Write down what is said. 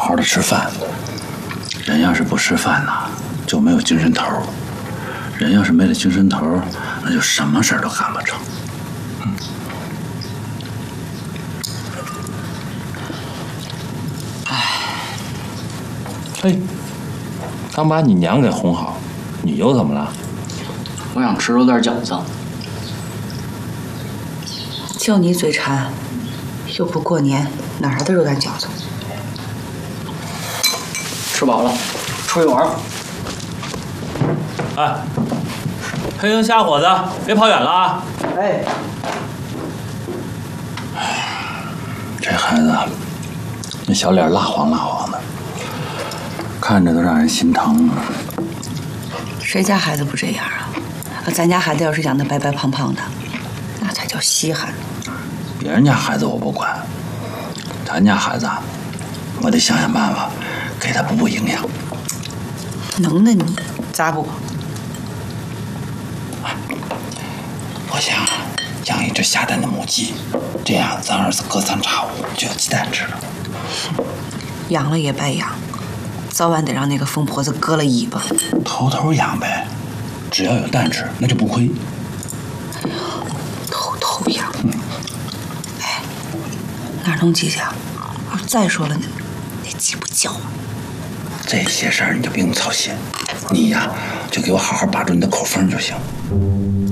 好的吃饭。人要是不吃饭呐，就没有精神头；人要是没了精神头，那就什么事儿都干不成。 嘿，刚把你娘给哄好，你又怎么了？ 我想吃肉馅饺子。 就你嘴馋，又不过年，哪来的肉蛋饺子？ 吃饱了，出去玩。 哎，黑灯瞎火的，别跑远了啊！ 哎， 这孩子，那小脸蜡黄蜡黄的，看着都让人心疼。 谁家孩子不这样啊？咱家孩子要是养得白白胖胖的，那才叫稀罕。 别人家孩子我不管，咱家孩子，我得想想办法给他补营养。 能耐你，咋补？ 我想养一只下蛋的母鸡，这样咱儿子隔三差五就有鸡蛋吃了。 养了也白养，早晚得让那个疯婆子割了尾巴。 偷偷养呗，只要有蛋吃，那就不亏。 偷偷养。哎，哪能鸡去啊？再说了，那鸡不叫吗？ 这些事儿你就不用操心，你呀就给我好好把住你的口风就行。